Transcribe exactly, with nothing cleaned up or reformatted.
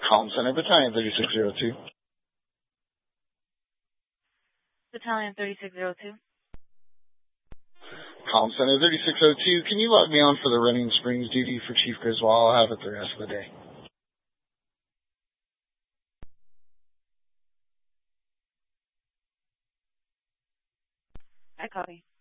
Calm Center, Battalion thirty-six oh two. Battalion thirty-six oh two. Calm Center thirty-six oh two, can you log me on for the running springs duty for Chief Griswold? I'll have it the rest of the day. I copy.